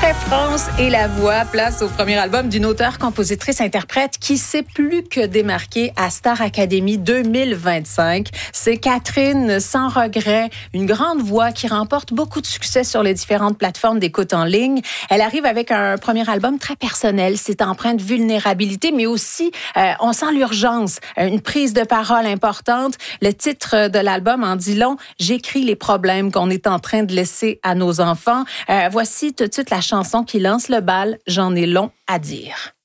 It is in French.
Très France et la voix, place au premier album d'une auteure-compositrice-interprète qui s'est plus que démarquée à Star Academy 2025. C'est Catherine Sans Regret, une grande voix qui remporte beaucoup de succès sur les différentes plateformes d'écoute en ligne. Elle arrive avec un premier album très personnel, c'est empreint de vulnérabilité, mais aussi, on sent l'urgence, une prise de parole importante. Le titre de l'album en dit long, « J'écris les problèmes qu'on est en train de laisser à nos enfants ». Voici tout de suite la chanson qui lance le bal, J'en ai long à dire.